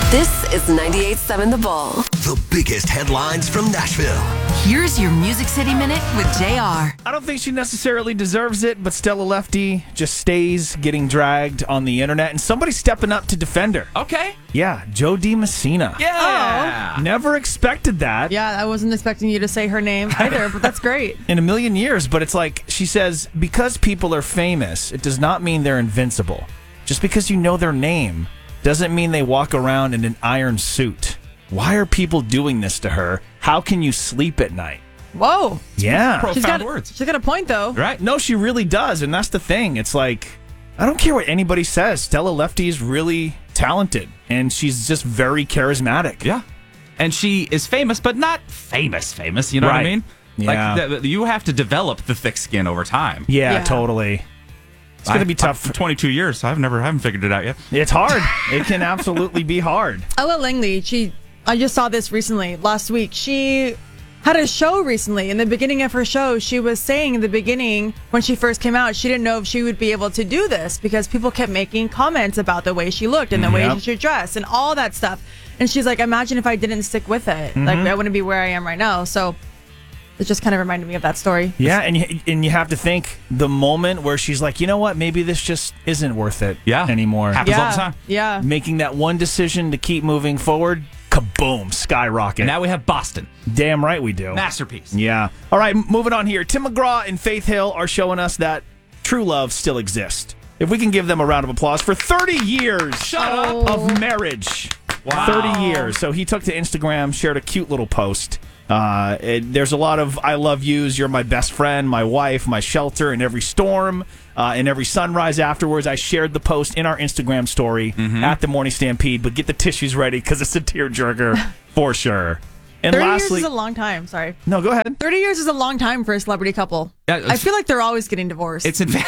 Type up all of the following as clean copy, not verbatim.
This is 98.7 The Bull. The biggest headlines from Nashville. Here's your Music City Minute with JR. I don't think she necessarily deserves it, but Stella Lefty just stays getting dragged on the internet, and somebody's stepping up to defend her. Okay. Yeah, Joe D. Messina. Yeah. Never expected that Yeah, I wasn't expecting you to say her name either, but that's great. in a million years, but it's like, she says, because people are famous, it does not mean they're invincible. Just because you know their name doesn't mean they walk around in an iron suit. Why are people doing this to her? How can you sleep at night? Whoa. Yeah. Profound words. She's got a point, though. Right? No, she really does, and that's the thing. It's like, I don't care what anybody says. Stella Lefty is really talented, and she's just very charismatic. Yeah. And she is famous, but not famous. You know what I Right. mean? Yeah. Like, you have to develop the thick skin over time. Yeah, Yeah. totally. It's going to be tough. For 22 years, so haven't figured it out yet. It's hard. It can absolutely be hard. Ella Langley, I just saw this recently, last week. She had a show recently. In the beginning of her show, she was saying in the beginning, when she first came out, she didn't know if she would be able to do this because people kept making comments about the way she looked and the way she should dress and all that stuff. And she's like, imagine if I didn't stick with it. Like, I wouldn't be where I am right now. So it just kind of reminded me of that story. Yeah, and you have to think the moment where she's like, you know what, maybe this just isn't worth it anymore. Happens all the time. Yeah. Making that one decision to keep moving forward, kaboom, skyrocket. And now we have Boston. Damn right we do. Masterpiece. Yeah. All right, moving on here. Tim McGraw and Faith Hill are showing us that true love still exists. If we can give them a round of applause for 30 years of marriage. Wow. 30 years. So he took to Instagram, shared a cute little post. There's a lot of I love yous. You're my best friend, my wife, my shelter in every storm, in every sunrise afterwards. I shared the post in our Instagram story at the Morning Stampede, but get the tissues ready because it's a tearjerker for sure. And 30 lastly, years is a long time. Sorry. no, go ahead. 30 years is a long time for a celebrity couple. Yeah, I feel like they're always getting divorced. It's in.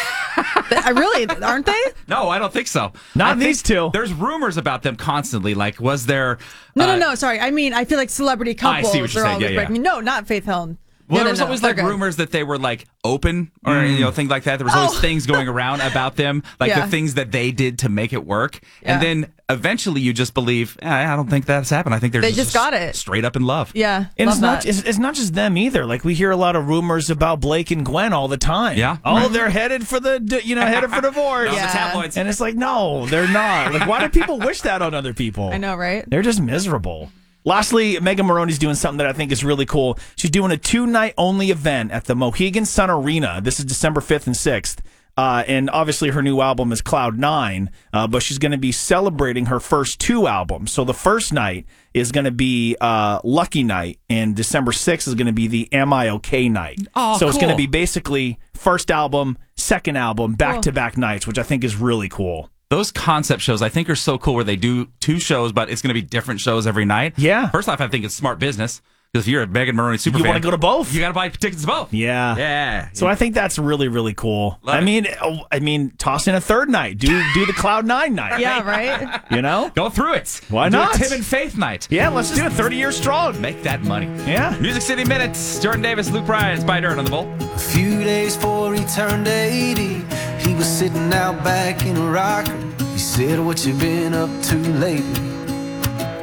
I really, aren't they? No, I don't think so. Not I think these two. There's rumors about them constantly. Like, was there? No. Sorry. I mean, I feel like celebrity couples I see what you're are saying. always Yeah, yeah. breaking. No, not Faith Hill. Well, No, there was always they're like good. rumors that they were like open or things like that. There was always things going around about them, like Yeah. the things that they did to make it work. Yeah. And then eventually you just believe, I don't think that's happened. I think They just got it. straight up in love. Yeah. And love it's not, that. it's not just them either. Like, we hear a lot of rumors about Blake and Gwen all the time. Yeah. Oh, they're headed for headed for divorce. Those are Yeah. tabloids. And it's like, no, they're not. Like, why do people wish that on other people? I know, right? They're just miserable. Lastly, Megan Moroney's doing something that I think is really cool. She's doing a 2-night only event at the Mohegan Sun Arena. This is December 5th and 6th. And obviously her new album is Cloud 9, but she's going to be celebrating her first 2 albums. So the first night is going to be Lucky Night, and December 6th is going to be the Am I Okay night. Oh, so it's going to cool. be basically first album, second album, back-to-back nights, which I think is really cool. Those concept shows I think are so cool where they do 2 shows, but it's going to be different shows every night. Yeah. First off, I think it's smart business because if you're a Megan Moroney super You fan, want to go to both. you got to buy tickets to both. Yeah. Yeah. So I think that's really, really cool. Love I mean, toss in a third night. Do the Cloud 9 night. Yeah, right? You know? Go through it. Why Do not? a Tim and Faith night. Yeah, let's do it. 30 years strong. Make that money. Yeah. Music City Minutes. Jordan Davis, Luke Bryan, Spy Dirt on the Bull. A few days before he turned 80, he was sitting out back in a rocker. He said, what you been up to lately?